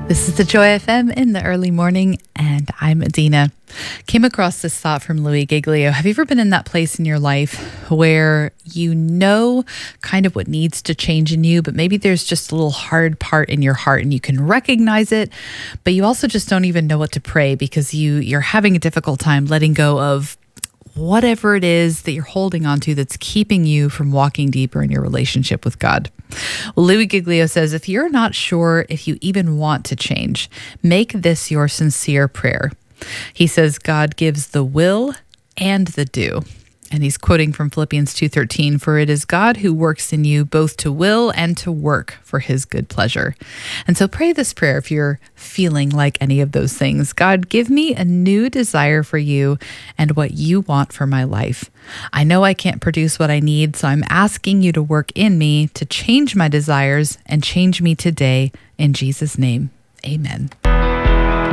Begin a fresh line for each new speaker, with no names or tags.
This is the Joy FM in the early morning, and I'm Adina. Came across this thought from Louis Giglio. Have you ever been in that place in your life where you know kind of what needs to change in you, but maybe there's just a little hard part in your heart and you can recognize it, but you also just don't even know what to pray because you're having a difficult time letting go of whatever it is that you're holding on to that's keeping you from walking deeper in your relationship with God. Well, Louis Giglio says, if you're not sure if you even want to change, make this your sincere prayer. He says God gives the will and the do. And he's quoting from Philippians 2:13, for it is God who works in you both to will and to work for his good pleasure. And so pray this prayer if you're feeling like any of those things. God, give me a new desire for you and what you want for my life. I know I can't produce what I need, so I'm asking you to work in me to change my desires and change me today. In Jesus' name, amen.